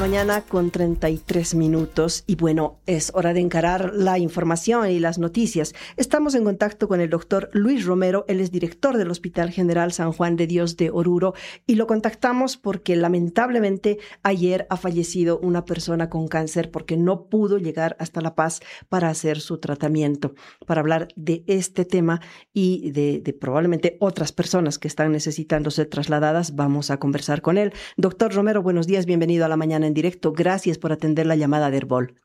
mañana con 33 minutos y bueno, es hora de encarar la información y las noticias. Estamos en contacto con el doctor Luis Romero, él es director del Hospital General San Juan de Dios de Oruro y lo contactamos porque lamentablemente ayer ha fallecido una persona con cáncer porque no pudo llegar hasta La Paz para hacer su tratamiento. Para hablar de este tema y de probablemente otras personas que están necesitando ser trasladadas, vamos a conversar con él. Doctor Romero, buenos días, bienvenido a La Mañana en Directo. Gracias por atender la llamada de Herbol.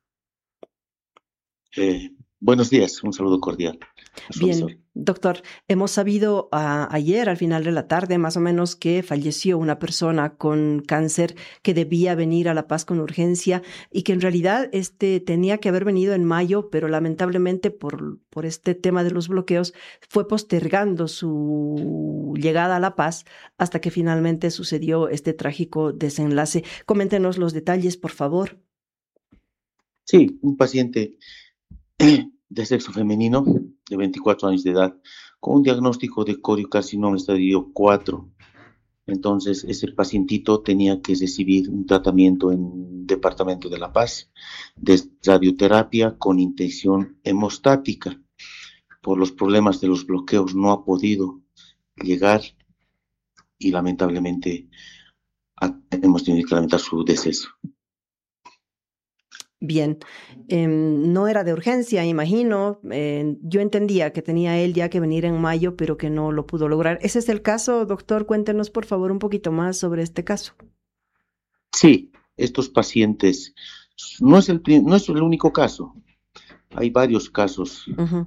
Buenos días, un saludo cordial. Bien, doctor, hemos sabido ayer, al final de la tarde, más o menos, que falleció una persona con cáncer que debía venir a La Paz con urgencia y que en realidad tenía que haber venido en mayo, pero lamentablemente por este tema de los bloqueos fue postergando su llegada a La Paz hasta que finalmente sucedió este trágico desenlace. Coméntenos los detalles, por favor. Sí, un paciente de sexo femenino de 24 años de edad con un diagnóstico de coriocarcinoma estadio 4. Entonces, ese pacientito tenía que recibir un tratamiento en el departamento de La Paz de radioterapia con inyección hemostática. Por los problemas de los bloqueos no ha podido llegar y lamentablemente hemos tenido que lamentar su deceso. Bien, no era de urgencia, imagino. Yo entendía que tenía él ya que venir en mayo, pero que no lo pudo lograr. ¿Ese es el caso, doctor? Cuéntenos, por favor, un poquito más sobre este caso. Sí, estos pacientes no es el único caso. Hay varios casos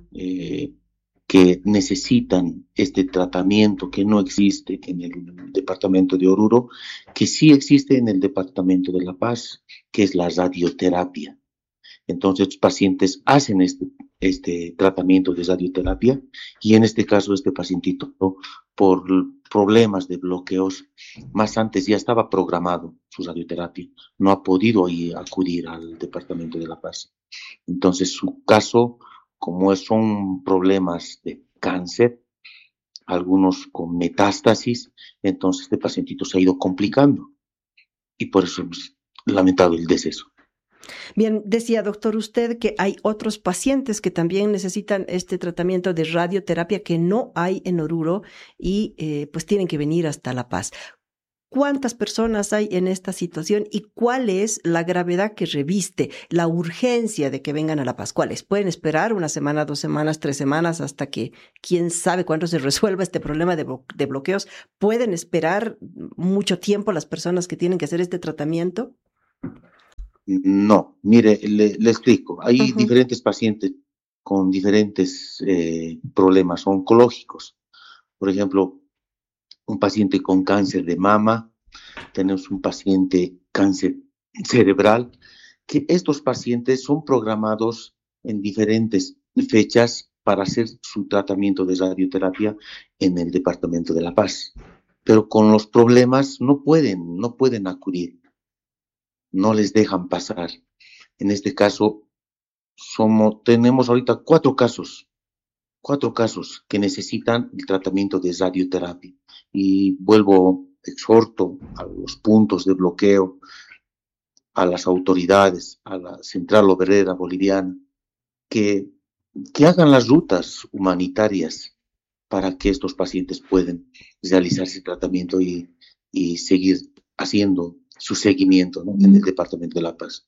que necesitan este tratamiento que no existe en el departamento de Oruro, que sí existe en el departamento de La Paz, que es la radioterapia. Entonces, los pacientes hacen este tratamiento de radioterapia y en este caso, este pacientito, por problemas de bloqueos, más antes ya estaba programado su radioterapia, no ha podido acudir al departamento de La Paz. Entonces, su caso, como son problemas de cáncer, algunos con metástasis, entonces este pacientito se ha ido complicando y por eso hemos lamentado el deceso. Bien, decía, doctor, usted que hay otros pacientes que también necesitan este tratamiento de radioterapia que no hay en Oruro y pues tienen que venir hasta La Paz. ¿Cuántas personas hay en esta situación y cuál es la gravedad que reviste, la urgencia de que vengan a La Paz? ¿Cuáles? ¿Pueden esperar una semana, 2 semanas, 3 semanas hasta que quién sabe cuándo se resuelva este problema de bloqueos? ¿Pueden esperar mucho tiempo las personas que tienen que hacer este tratamiento? No, mire, le explico. Hay diferentes pacientes con diferentes problemas oncológicos. Por ejemplo, un paciente con cáncer de mama, tenemos un paciente cáncer cerebral, que estos pacientes son programados en diferentes fechas para hacer su tratamiento de radioterapia en el departamento de La Paz. Pero con los problemas no pueden acudir, no les dejan pasar. En este caso, tenemos ahorita 4 casos que necesitan el tratamiento de radioterapia. Y exhorto a los puntos de bloqueo, a las autoridades, a la Central Obrera Boliviana, que hagan las rutas humanitarias para que estos pacientes puedan realizar ese tratamiento y seguir haciendo su seguimiento, ¿no?, en el departamento de La Paz.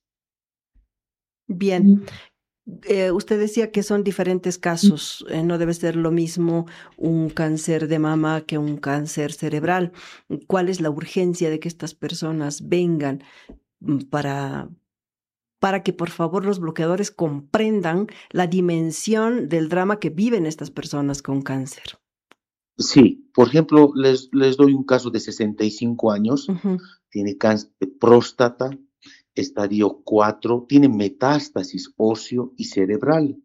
Bien. Usted decía que son diferentes casos, no debe ser lo mismo un cáncer de mama que un cáncer cerebral. ¿Cuál es la urgencia de que estas personas vengan para que por favor los bloqueadores comprendan la dimensión del drama que viven estas personas con cáncer? Sí, por ejemplo, les doy un caso de 65 años, tiene cáncer de próstata, estadio 4, tiene metástasis óseo y cerebral.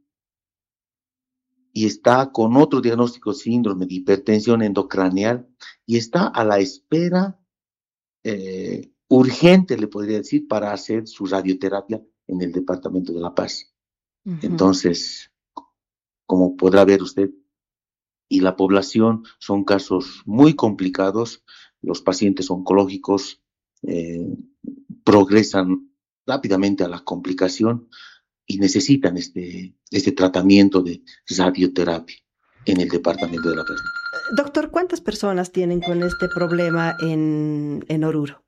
Y está con otro diagnóstico, síndrome de hipertensión endocraneal, y está a la espera urgente, le podría decir, para hacer su radioterapia en el departamento de La Paz. Entonces, como podrá ver usted, y la población, son casos muy complicados. Los pacientes oncológicos progresan rápidamente a la complicación y necesitan este tratamiento de radioterapia en el departamento de La Paz. Doctor, ¿cuántas personas tienen con este problema en Oruro?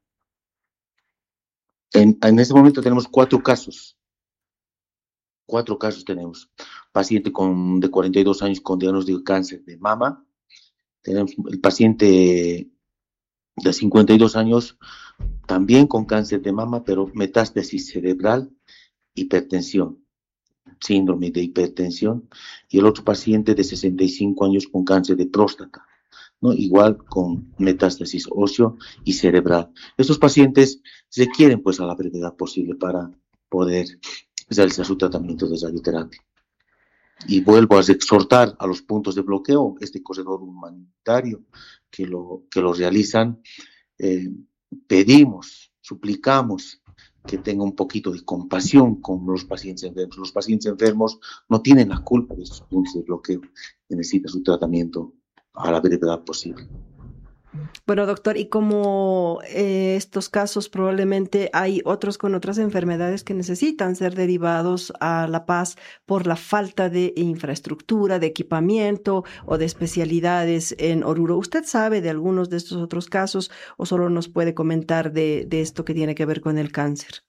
En este momento tenemos 4 casos. 4 casos tenemos. Paciente de 42 años con diagnóstico de cáncer de mama. Tenemos el paciente de 52 años también con cáncer de mama, pero metástasis cerebral, hipertensión, síndrome de hipertensión. Y el otro paciente de 65 años con cáncer de próstata, ¿no? Igual con metástasis óseo y cerebral. Estos pacientes requieren pues a la brevedad posible para poder realizar su tratamiento de radioterapia. Y vuelvo a exhortar a los puntos de bloqueo, este corredor humanitario que lo realizan. Pedimos, suplicamos que tenga un poquito de compasión con los pacientes enfermos. Los pacientes enfermos no tienen la culpa de esos puntos de bloqueo, que necesitan su tratamiento a la brevedad posible. Bueno, doctor, y como estos casos probablemente hay otros con otras enfermedades que necesitan ser derivados a La Paz por la falta de infraestructura, de equipamiento o de especialidades en Oruro. ¿Usted sabe de algunos de estos otros casos o solo nos puede comentar de esto que tiene que ver con el cáncer?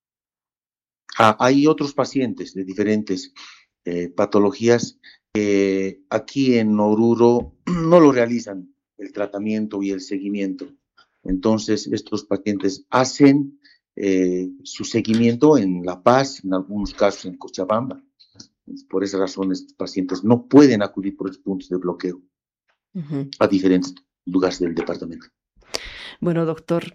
Hay otros pacientes de diferentes patologías que aquí en Oruro no lo realizan el tratamiento y el seguimiento. Entonces, estos pacientes hacen su seguimiento en La Paz, en algunos casos en Cochabamba. Por esa razón, estos pacientes no pueden acudir por los puntos de bloqueo a diferentes lugares del departamento. Bueno, doctor,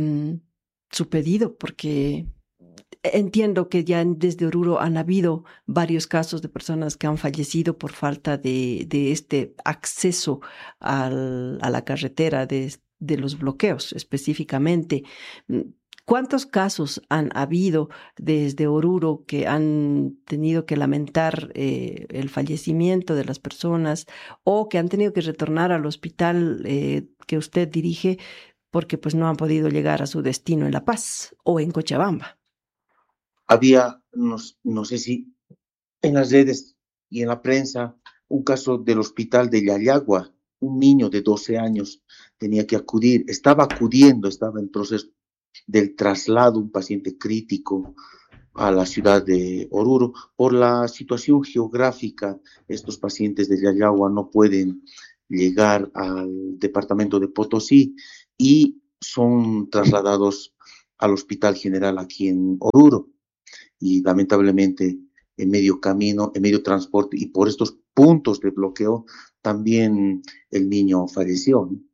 su pedido, porque entiendo que ya desde Oruro han habido varios casos de personas que han fallecido por falta de este acceso a la carretera, de los bloqueos específicamente. ¿Cuántos casos han habido desde Oruro que han tenido que lamentar el fallecimiento de las personas o que han tenido que retornar al hospital que usted dirige porque pues no han podido llegar a su destino en La Paz o en Cochabamba? Había, no sé si en las redes y en la prensa, un caso del hospital de Yayagua, un niño de 12 años tenía que acudir, estaba en proceso del traslado, un paciente crítico a la ciudad de Oruro. Por la situación geográfica, estos pacientes de Yayagua no pueden llegar al departamento de Potosí y son trasladados al Hospital General aquí en Oruro. Y lamentablemente en medio camino, en medio transporte y por estos puntos de bloqueo, también el niño falleció, ¿no?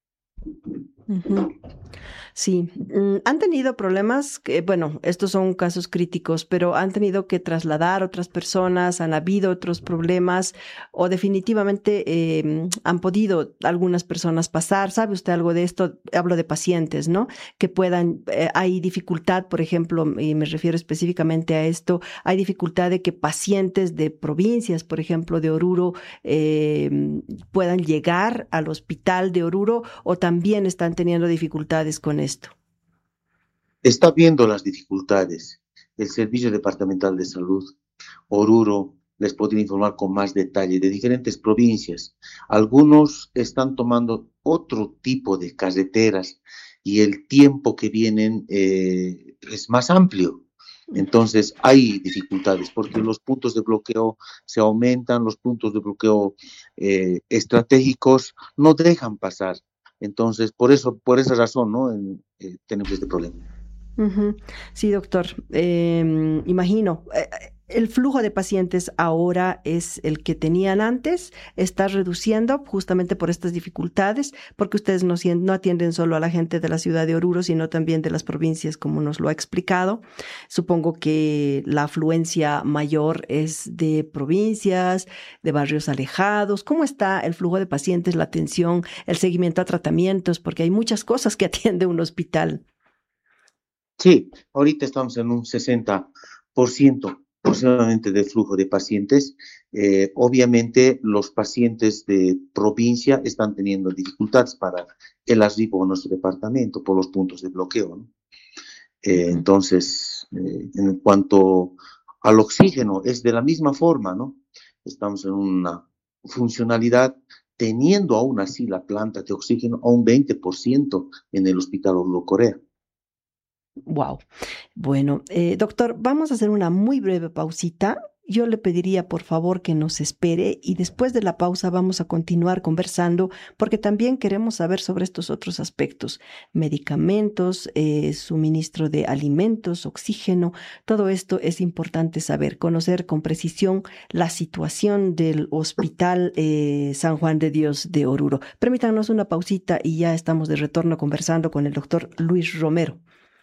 Uh-huh. Sí, han tenido problemas, bueno, estos son casos críticos, pero han tenido que trasladar otras personas, han habido otros problemas o definitivamente han podido algunas personas pasar. ¿Sabe usted algo de esto? Hablo de pacientes, ¿no? Que puedan, hay dificultad, por ejemplo, y me refiero específicamente a esto, hay dificultad de que pacientes de provincias, por ejemplo, de Oruro, puedan llegar al hospital de Oruro o también están teniendo dificultades con esto. Está viendo las dificultades. El Servicio Departamental de Salud, Oruro, les podría informar con más detalle de diferentes provincias. Algunos están tomando otro tipo de carreteras y el tiempo que vienen es más amplio. Entonces hay dificultades porque los puntos de bloqueo se aumentan, los puntos de bloqueo estratégicos no dejan pasar. Entonces, por esa razón, ¿no? Tenemos este problema. Uh-huh. Sí, doctor. Imagino, el flujo de pacientes ahora es el que tenían antes, está reduciendo justamente por estas dificultades, porque ustedes no atienden solo a la gente de la ciudad de Oruro, sino también de las provincias, como nos lo ha explicado. Supongo que la afluencia mayor es de provincias, de barrios alejados. ¿Cómo está el flujo de pacientes, la atención, el seguimiento a tratamientos? Porque hay muchas cosas que atiende un hospital. Sí, ahorita estamos en un 60% aproximadamente de flujo de pacientes. Obviamente los pacientes de provincia están teniendo dificultades para el arribo a nuestro departamento por los puntos de bloqueo, ¿no? Entonces, en cuanto al oxígeno, es de la misma forma, ¿no? Estamos en una funcionalidad teniendo aún así la planta de oxígeno a un 20% en el Hospital Oruro Corea. Wow. Bueno, doctor, vamos a hacer una muy breve pausita. Yo le pediría por favor que nos espere y después de la pausa vamos a continuar conversando porque también queremos saber sobre estos otros aspectos, medicamentos, suministro de alimentos, oxígeno, todo esto es importante saber, conocer con precisión la situación del Hospital San Juan de Dios de Oruro. Permítanos una pausita y ya estamos de retorno conversando con el doctor Luis Romero.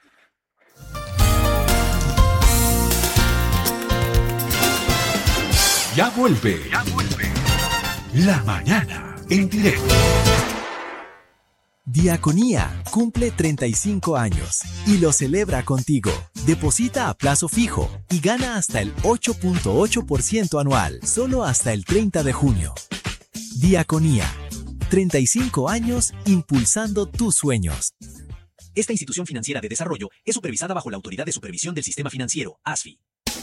Ya vuelve. La mañana en directo. Diaconía cumple 35 años y lo celebra contigo. Deposita a plazo fijo y gana hasta el 8.8% anual, solo hasta el 30 de junio. Diaconía, 35 años impulsando tus sueños. Esta institución financiera de desarrollo es supervisada bajo la Autoridad de Supervisión del Sistema Financiero, ASFI.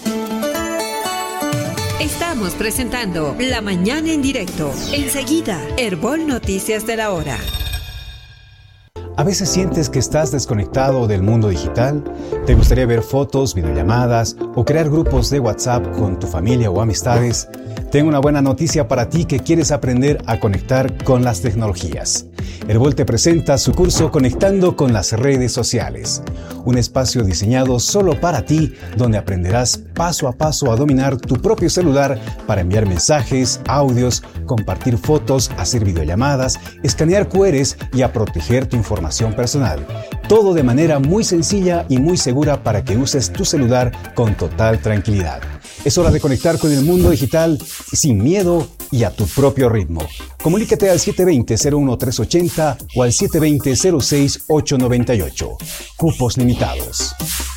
Estamos presentando La Mañana en Directo. Enseguida, Herbol Noticias de la Hora. ¿A veces sientes que estás desconectado del mundo digital? ¿Te gustaría ver fotos, videollamadas o crear grupos de WhatsApp con tu familia o amistades? Tengo una buena noticia para ti que quieres aprender a conectar con las tecnologías. Herbol te presenta su curso Conectando con las redes sociales. Un espacio diseñado solo para ti, donde aprenderás paso a paso a dominar tu propio celular para enviar mensajes, audios, compartir fotos, hacer videollamadas, escanear QRs y a proteger tu información personal. Todo de manera muy sencilla y muy segura para que uses tu celular con total tranquilidad. Es hora de conectar con el mundo digital sin miedo y a tu propio ritmo. Comunícate al 720-01380 o al 720-06898. Cupos limitados.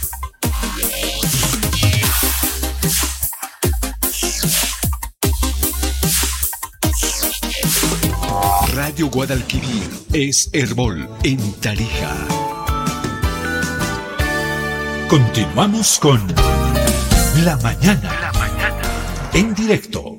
Radio Guadalquivir es Herbol en Tarija. Continuamos con La Mañana en directo.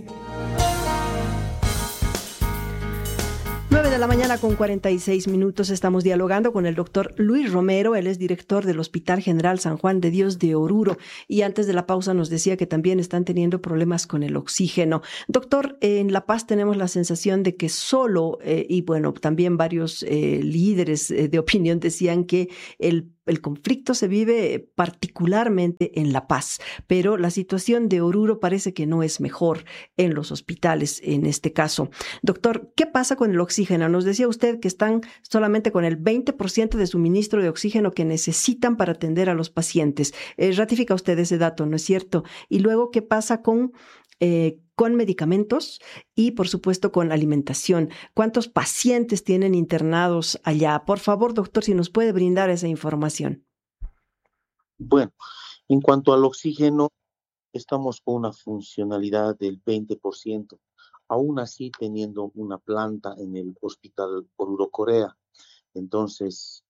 9 de la mañana con 46 minutos estamos dialogando con el doctor Luis Romero, él es director del Hospital General San Juan de Dios de Oruro y antes de la pausa nos decía que también están teniendo problemas con el oxígeno. Doctor, en La Paz tenemos la sensación de que solo, y bueno, también varios líderes de opinión decían que el conflicto se vive particularmente en La Paz, pero la situación de Oruro parece que no es mejor en los hospitales en este caso. Doctor, ¿qué pasa con el oxígeno? Nos decía usted que están solamente con el 20% de suministro de oxígeno que necesitan para atender a los pacientes. Ratifica usted ese dato, ¿no es cierto? Y luego, ¿qué pasa con medicamentos y, por supuesto, con alimentación? ¿Cuántos pacientes tienen internados allá? Por favor, doctor, si nos puede brindar esa información. Bueno, en cuanto al oxígeno, estamos con una funcionalidad del 20%, aún así teniendo una planta en el Hospital Oruro Corea. Entonces,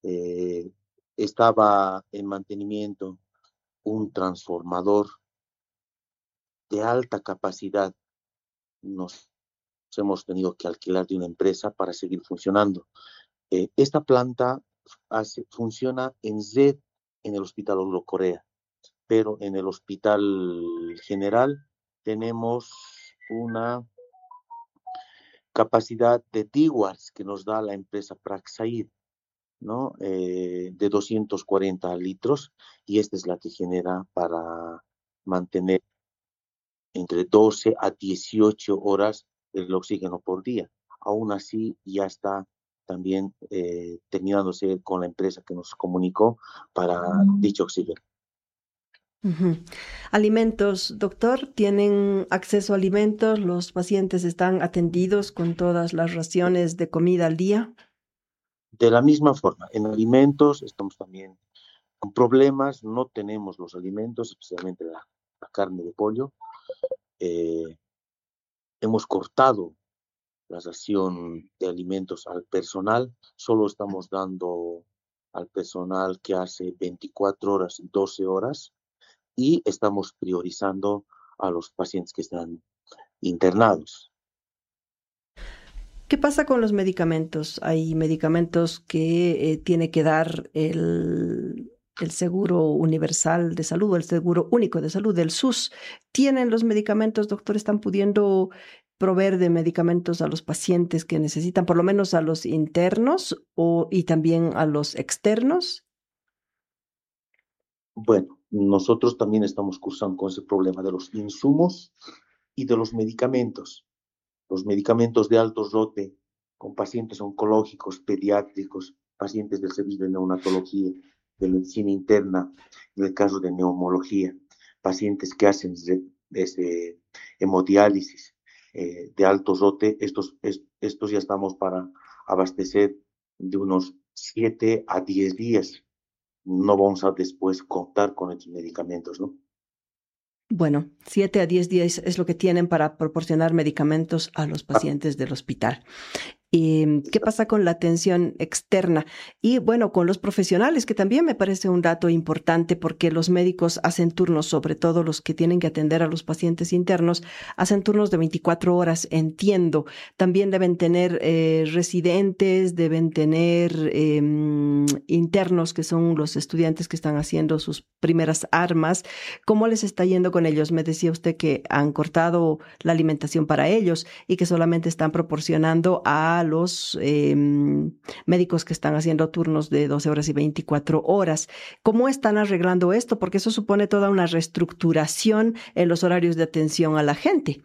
estaba en mantenimiento un transformador de alta capacidad. Nos hemos tenido que alquilar de una empresa para seguir funcionando. Esta planta funciona en Z en el Hospital Oruro Corea, pero en el Hospital General tenemos una capacidad de DWARS que nos da la empresa Praxair, ¿no? De 240 litros, y esta es la que genera para mantener entre 12 a 18 horas el oxígeno por día. Aún así, ya está también terminándose con la empresa que nos comunicó para dicho oxígeno. Uh-huh. Alimentos, doctor, ¿tienen acceso a alimentos? ¿Los pacientes están atendidos con todas las raciones de comida al día? De la misma forma, en alimentos estamos también con problemas, no tenemos los alimentos, especialmente la carne de pollo. Hemos cortado la ración de alimentos al personal, solo estamos dando al personal que hace 24 horas, 12 horas, y estamos priorizando a los pacientes que están internados. ¿Qué pasa con los medicamentos? Hay medicamentos que tiene que dar el Seguro Universal de Salud, el Seguro Único de Salud, el SUS. ¿Tienen los medicamentos, doctor? ¿Están pudiendo proveer de medicamentos a los pacientes que necesitan, por lo menos a los internos y también a los externos? Bueno, nosotros también estamos cursando con ese problema de los insumos y de los medicamentos. Los medicamentos de alto lote con pacientes oncológicos, pediátricos, pacientes del servicio de neonatología, de medicina interna, en el caso de neumología, pacientes que hacen hemodiálisis de alto lote, estos ya estamos para abastecer de unos 7 a 10 días. No vamos a después contar con estos medicamentos, ¿no? Bueno, 7 a 10 días es lo que tienen para proporcionar medicamentos a los pacientes del hospital. ¿Qué pasa con la atención externa? Y bueno, con los profesionales, que también me parece un dato importante porque los médicos hacen turnos, sobre todo los que tienen que atender a los pacientes internos, hacen turnos de 24 horas, entiendo. También deben tener residentes, deben tener internos, que son los estudiantes que están haciendo sus primeras armas. ¿Cómo les está yendo con ellos? Me decía usted que han cortado la alimentación para ellos y que solamente están proporcionando a los médicos que están haciendo turnos de 12 horas y 24 horas. ¿Cómo están arreglando esto? Porque eso supone toda una reestructuración en los horarios de atención a la gente.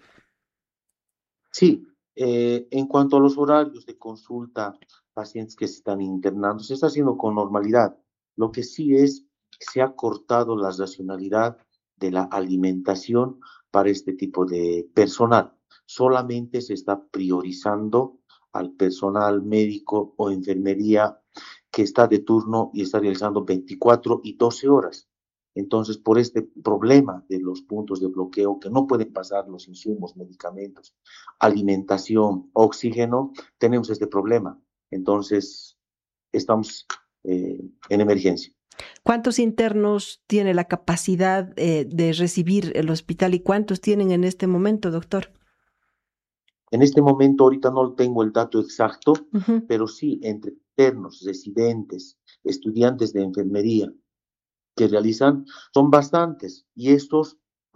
Sí, en cuanto a los horarios de consulta, pacientes que se están internando, se está haciendo con normalidad. Lo que sí es que se ha cortado la racionalidad de la alimentación para este tipo de personal. Solamente se está priorizando al personal médico o enfermería que está de turno y está realizando 24 y 12 horas. Entonces, por este problema de los puntos de bloqueo que no pueden pasar los insumos, medicamentos, alimentación, oxígeno, tenemos este problema. Entonces, estamos en emergencia. ¿Cuántos internos tiene la capacidad de recibir el hospital y cuántos tienen en este momento, doctor? En este momento, ahorita no tengo el dato exacto, pero sí, entre internos, residentes, estudiantes de enfermería que realizan, son bastantes. Y estos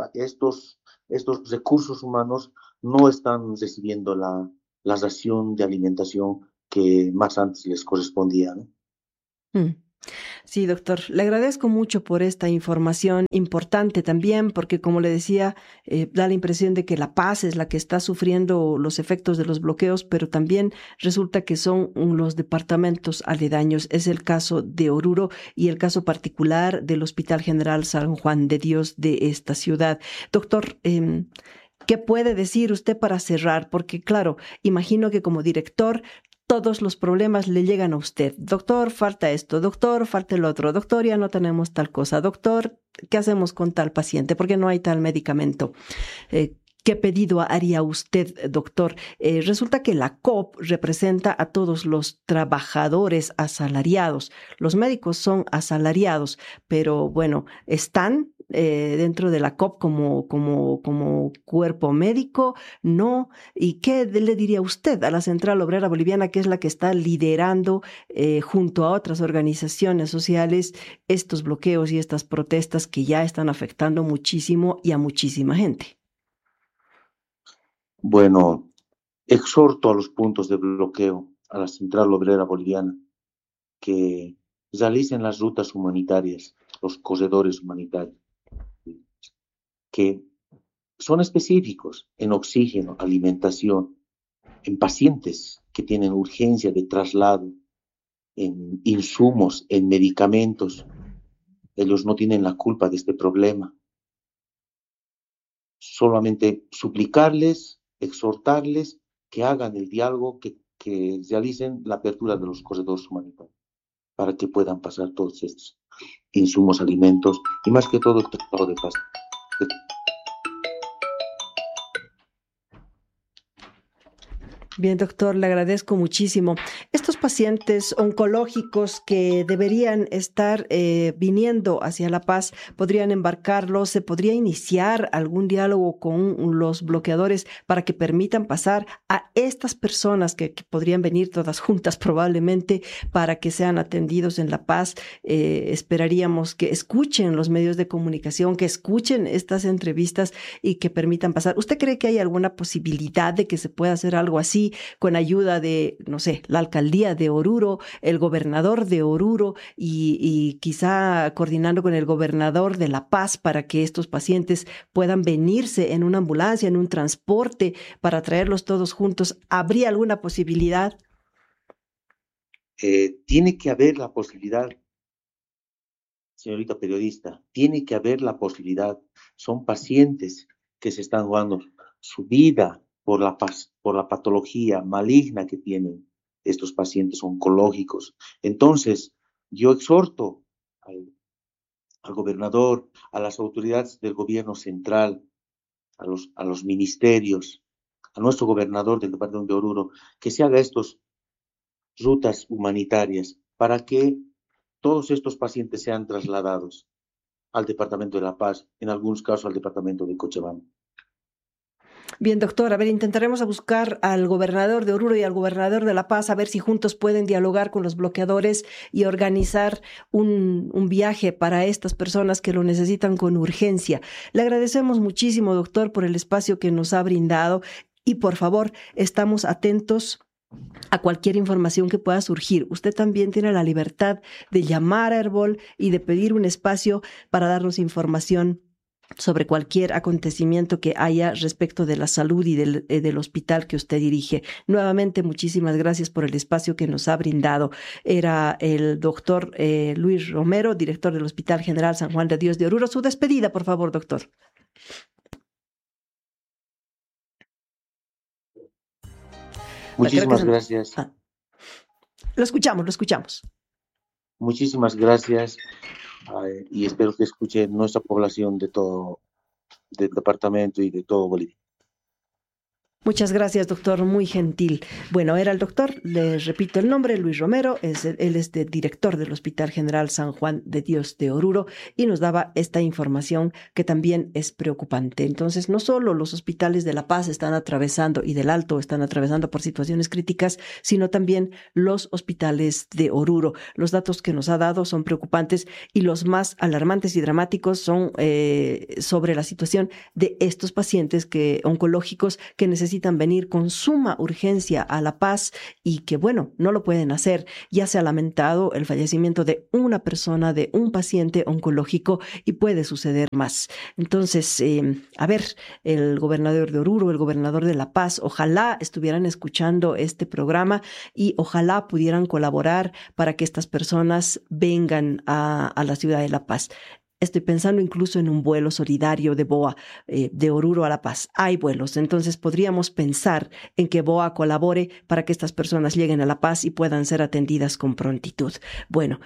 recursos humanos no están recibiendo la ración de alimentación que más antes les correspondía, ¿no? Sí, doctor, le agradezco mucho por esta información importante también, porque como le decía, da la impresión de que La Paz es la que está sufriendo los efectos de los bloqueos, pero también resulta que son los departamentos aledaños. Es el caso de Oruro y el caso particular del Hospital General San Juan de Dios de esta ciudad. Doctor, ¿qué puede decir usted para cerrar? Porque claro, imagino que como director todos los problemas le llegan a usted. Doctor, falta esto. Doctor, falta el otro. Doctor, ya no tenemos tal cosa. Doctor, ¿qué hacemos con tal paciente? Porque no hay tal medicamento. ¿Qué pedido haría usted, doctor? Resulta que la COP representa a todos los trabajadores asalariados. Los médicos son asalariados, pero bueno, están dentro de la COP como cuerpo médico, ¿no? ¿Y qué le diría usted a la Central Obrera Boliviana, que es la que está liderando junto a otras organizaciones sociales estos bloqueos y estas protestas que ya están afectando muchísimo y a muchísima gente? Bueno, exhorto a los puntos de bloqueo, a la Central Obrera Boliviana, que realicen las rutas humanitarias, los corredores humanitarios, que son específicos en oxígeno, alimentación, en pacientes que tienen urgencia de traslado, en insumos, en medicamentos. Ellos no tienen la culpa de este problema. Solamente suplicarles, exhortarles que hagan el diálogo, que realicen la apertura de los corredores humanitarios para que puedan pasar todos estos insumos, alimentos y más que todo el tratado de paz. Bien, doctor, le agradezco muchísimo. Estos pacientes oncológicos que deberían estar viniendo hacia La Paz, podrían embarcarlos, se podría iniciar algún diálogo con los bloqueadores para que permitan pasar a estas personas que podrían venir todas juntas probablemente para que sean atendidos en La Paz. Esperaríamos que escuchen los medios de comunicación, que escuchen estas entrevistas y que permitan pasar. ¿Usted cree que hay alguna posibilidad de que se pueda hacer algo así con ayuda de, no sé, la alcaldía de Oruro, el gobernador de Oruro y quizá coordinando con el gobernador de La Paz para que estos pacientes puedan venirse en una ambulancia, en un transporte para traerlos todos juntos? ¿Habría alguna posibilidad? Tiene que haber la posibilidad, señorita periodista, tiene que haber la posibilidad. Son pacientes que se están jugando su vida por la patología maligna que tienen estos pacientes oncológicos. Entonces, yo exhorto al gobernador, a las autoridades del gobierno central, a los ministerios, a nuestro gobernador del departamento de Oruro, que se haga estas rutas humanitarias para que todos estos pacientes sean trasladados al departamento de La Paz, en algunos casos al departamento de Cochabamba. Bien, doctor, a ver, intentaremos a buscar al gobernador de Oruro y al gobernador de La Paz a ver si juntos pueden dialogar con los bloqueadores y organizar un viaje para estas personas que lo necesitan con urgencia. Le agradecemos muchísimo, doctor, por el espacio que nos ha brindado y, por favor, estamos atentos a cualquier información que pueda surgir. Usted también tiene la libertad de llamar a Herbol y de pedir un espacio para darnos información sobre cualquier acontecimiento que haya respecto de la salud y del hospital que usted dirige. Nuevamente, muchísimas gracias por el espacio que nos ha brindado. Era el doctor Luis Romero, director del Hospital General San Juan de Dios de Oruro. Su despedida, por favor, doctor. Muchísimas gracias. Lo escuchamos. Muchísimas gracias. Y espero que escuche nuestra población de todo el departamento y de todo Bolivia. Muchas gracias, doctor, muy gentil. Bueno, era el doctor, les repito el nombre, Luis Romero, él es director del Hospital General San Juan de Dios de Oruro y nos daba esta información que también es preocupante. Entonces, no solo los hospitales de La Paz están atravesando y del Alto están atravesando por situaciones críticas, sino también los hospitales de Oruro. Los datos que nos ha dado son preocupantes y los más alarmantes y dramáticos son sobre la situación de estos pacientes oncológicos que necesitan venir con suma urgencia a La Paz y que, bueno, no lo pueden hacer. Ya se ha lamentado el fallecimiento de una persona, de un paciente oncológico y puede suceder más. Entonces, a ver, el gobernador de Oruro, el gobernador de La Paz, ojalá estuvieran escuchando este programa y ojalá pudieran colaborar para que estas personas vengan a la ciudad de La Paz. Estoy pensando incluso en un vuelo solidario de BOA de Oruro a La Paz. Hay vuelos, entonces podríamos pensar en que BOA colabore para que estas personas lleguen a La Paz y puedan ser atendidas con prontitud. Bueno,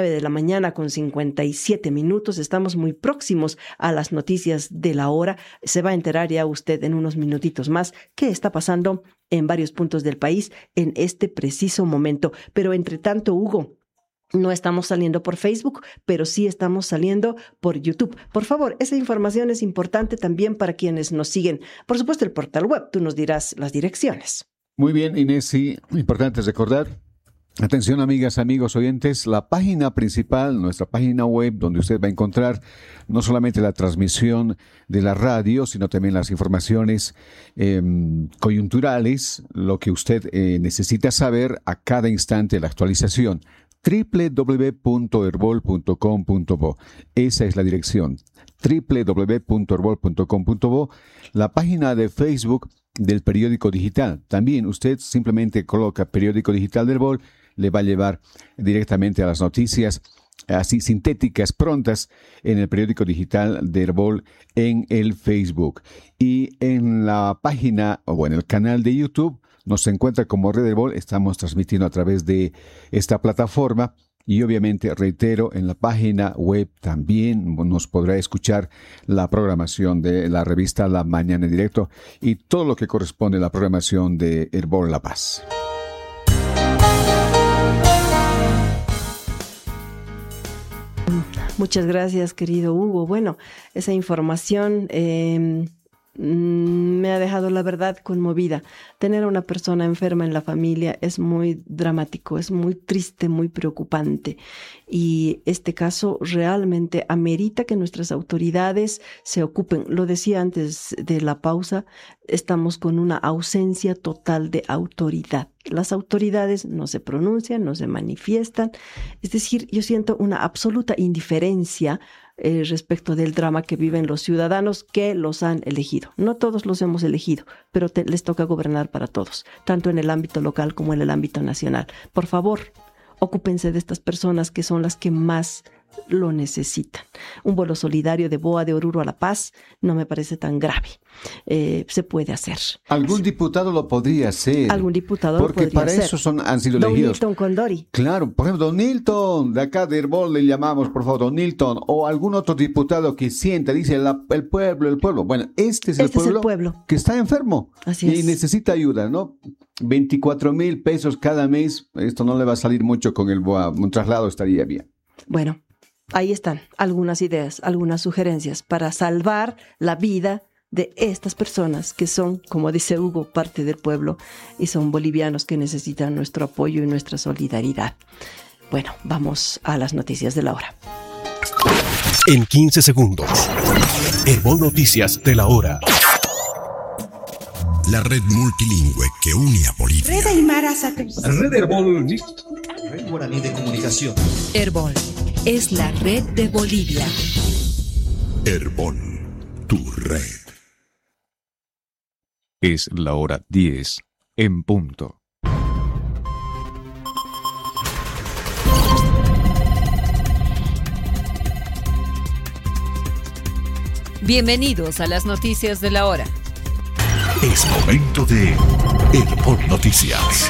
9:57 a.m. Estamos muy próximos a las noticias de la hora. Se va a enterar ya usted en unos minutitos más qué está pasando en varios puntos del país en este preciso momento. Pero entre tanto, Hugo, no estamos saliendo por Facebook, pero sí estamos saliendo por YouTube. Por favor, esa información es importante también para quienes nos siguen. Por supuesto, el portal web, tú nos dirás las direcciones. Muy bien, Inés, sí, importante recordar. Atención, amigas, amigos, oyentes, la página principal, nuestra página web, donde usted va a encontrar no solamente la transmisión de la radio, sino también las informaciones coyunturales, lo que usted necesita saber a cada instante, la actualización. www.herbol.com.bo. Esa es la dirección. www.herbol.com.bo. La página de Facebook del periódico digital. También usted simplemente coloca periódico digital del Herbol, le va a llevar directamente a las noticias así sintéticas, prontas, en el periódico digital de Herbol en el Facebook. Y en la página o en el canal de YouTube nos encuentra como Red Herbol. Estamos transmitiendo a través de esta plataforma y obviamente, reitero, en la página web también nos podrá escuchar la programación de la revista La Mañana en Directo y todo lo que corresponde a la programación de Herbol La Paz. Muchas gracias, querido Hugo. Bueno, esa información me ha dejado, la verdad, conmovida. Tener a una persona enferma en la familia es muy dramático, es muy triste, muy preocupante. Y este caso realmente amerita que nuestras autoridades se ocupen. Lo decía antes de la pausa, estamos con una ausencia total de autoridad. Las autoridades no se pronuncian, no se manifiestan. Es decir, yo siento una absoluta indiferencia respecto del drama que viven los ciudadanos que los han elegido. No todos los hemos elegido, pero les toca gobernar para todos, tanto en el ámbito local como en el ámbito nacional. Por favor, ocúpense de estas personas que son las que más lo necesitan. Un vuelo solidario de Boa de Oruro a La Paz no me parece tan grave. Se puede hacer. Algún diputado lo podría hacer. Algún diputado lo podría hacer. Porque para eso han sido elegidos. Don Nilton Condori. Claro, por ejemplo, Don Nilton, de acá de Herbol le llamamos, por favor, Don Nilton, o algún otro diputado que sienta, dice el pueblo. Bueno, este es el pueblo que está enfermo. Así es. Y necesita ayuda, ¿no? 24,000 pesos cada mes, esto no le va a salir mucho con el BOA, un traslado estaría bien. Bueno, ahí están algunas ideas, algunas sugerencias para salvar la vida de estas personas que son, como dice Hugo, parte del pueblo y son bolivianos que necesitan nuestro apoyo y nuestra solidaridad. Bueno, vamos a las noticias de la hora. En 15 segundos, Herbol Noticias de la hora. La red multilingüe que une a Bolivia. Red Aymara Satélite. Red Herbol. Red Guaraní de Comunicación. Herbol es la red de Bolivia. Herbol, tu red. Es la hora 10 en punto. Bienvenidos a las noticias de la hora. Es momento de Herbol Noticias.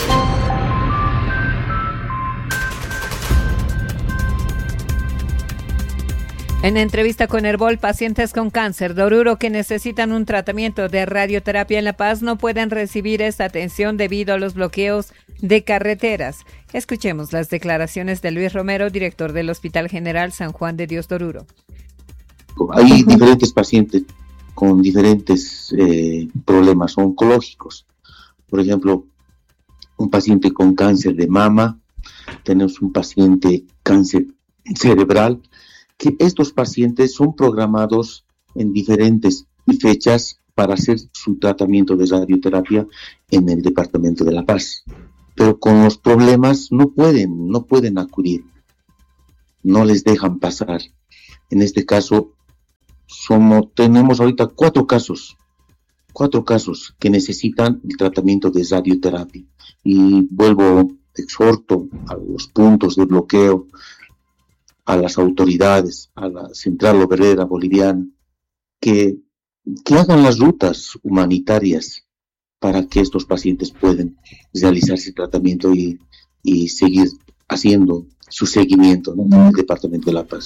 En entrevista con Herbol, pacientes con cáncer de Oruro que necesitan un tratamiento de radioterapia en La Paz no pueden recibir esta atención debido a los bloqueos de carreteras. Escuchemos las declaraciones de Luis Romero, director del Hospital General San Juan de Dios de Oruro. Hay diferentes pacientes con diferentes problemas oncológicos. Por ejemplo, un paciente con cáncer de mama, tenemos un paciente cáncer cerebral, que estos pacientes son programados en diferentes fechas para hacer su tratamiento de radioterapia en el departamento de La Paz. Pero con los problemas no pueden acudir, no les dejan pasar. En este caso, tenemos ahorita cuatro casos que necesitan el tratamiento de radioterapia. Y exhorto a los puntos de bloqueo, a las autoridades, a la Central Obrera Boliviana, que hagan las rutas humanitarias para que estos pacientes puedan realizar ese tratamiento y seguir haciendo su seguimiento, ¿no?, en el Departamento de La Paz.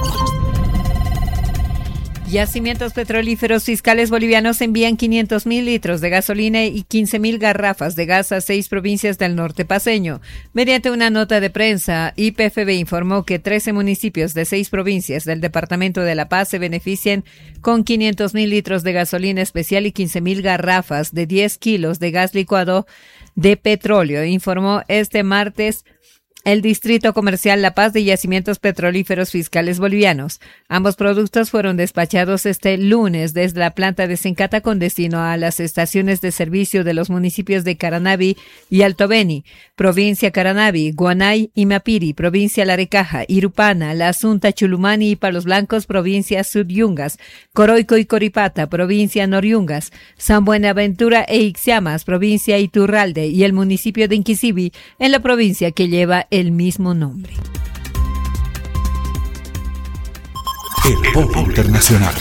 Yacimientos petrolíferos fiscales bolivianos envían 500.000 litros de gasolina y 15.000 garrafas de gas a 6 provincias del norte paceño. Mediante una nota de prensa, YPFB informó que 13 municipios de 6 provincias del departamento de La Paz se benefician con 500.000 litros de gasolina especial y 15.000 garrafas de 10 kilos de gas licuado de petróleo, informó este martes el Distrito Comercial La Paz de Yacimientos Petrolíferos Fiscales Bolivianos. Ambos productos fueron despachados este lunes desde la planta de Sencata con destino a las estaciones de servicio de los municipios de Caranavi y Alto Beni, provincia Caranavi, Guanay y Mapiri, provincia Larecaja, Irupana, La Asunta, Chulumani y Palos Blancos, provincia Sudyungas, Coroico y Coripata, provincia Noriungas, San Buenaventura e Ixiamas, provincia Iturralde, y el municipio de Inquisibi, en la provincia que lleva el mismo nombre. Herbol Internacional.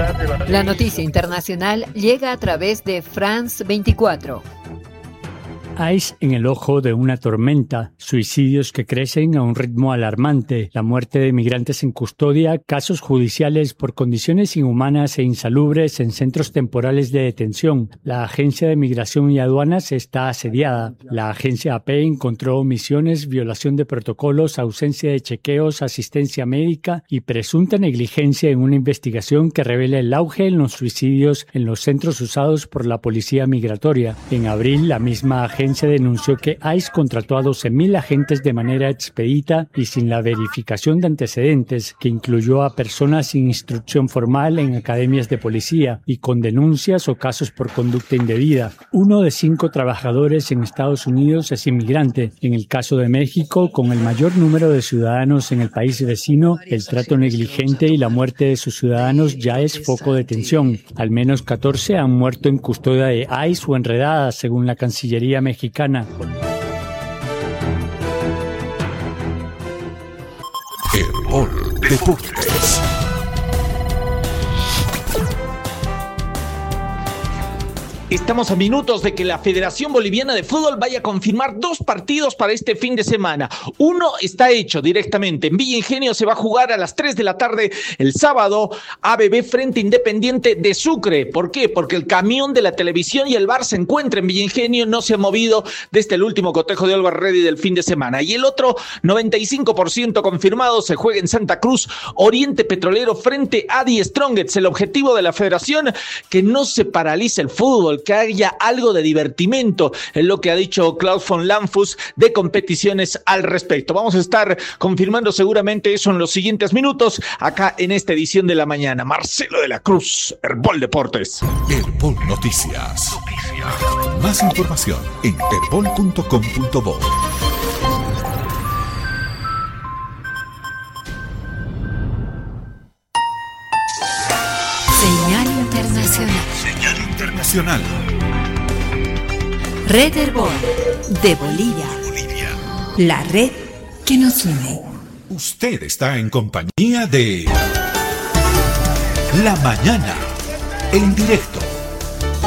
La noticia internacional llega a través de France 24. ICE en el ojo de una tormenta, suicidios que crecen a un ritmo alarmante, la muerte de migrantes en custodia, casos judiciales por condiciones inhumanas e insalubres en centros temporales de detención. La Agencia de Migración y Aduanas está asediada. La agencia AP encontró omisiones, violación de protocolos, ausencia de chequeos, asistencia médica y presunta negligencia en una investigación que revela el auge en los suicidios en los centros usados por la policía migratoria. En abril, la misma agencia denunció que ICE contrató a 12,000 agentes de manera expedita y sin la verificación de antecedentes, que incluyó a personas sin instrucción formal en academias de policía y con denuncias o casos por conducta indebida. 1 de 5 trabajadores en Estados Unidos es inmigrante. En el caso de México, con el mayor número de ciudadanos en el país vecino, el trato negligente y la muerte de sus ciudadanos ya es foco de tensión. Al menos 14 han muerto en custodia de ICE o enredadas, según la Cancillería mexicana. Herbol Deportes. Estamos a minutos de que la Federación Boliviana de Fútbol vaya a confirmar 2 partidos para este fin de semana. Uno está hecho directamente. En Villa Ingenio se va a jugar a las 3 de la tarde el sábado, ABB frente Independiente de Sucre. ¿Por qué? Porque el camión de la televisión y el bar se encuentra en Villa Ingenio, no se ha movido desde el último cotejo de Álvaro Reddy del fin de semana. Y el otro, 95% confirmado, se juega en Santa Cruz, Oriente Petrolero frente a Die Strongets. El objetivo de la federación, que no se paralice el fútbol, que haya algo de divertimento, es lo que ha dicho Klaus von Landfuss de competiciones al respecto. Vamos a estar confirmando seguramente eso en los siguientes minutos, acá en esta edición de la mañana. Marcelo de la Cruz, Herbol Deportes. Herbol Noticias. Más información en herbol.com.bo. Señal internacional. Señal internacional. Red Herbol de Bolivia. La red que nos une. Usted está en compañía de La Mañana en directo.